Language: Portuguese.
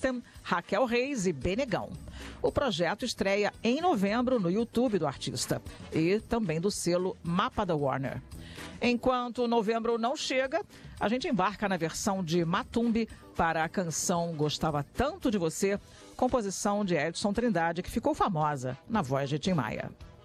System, Raquel Reis e Benegão. O projeto estreia em novembro no YouTube do artista e também do selo Mapa da Warner. Enquanto novembro não chega, a gente embarca na versão de Matumbi para a canção Gostava Tanto de Você, composição de Edson Trindade, que ficou famosa na voz de Tim Maia.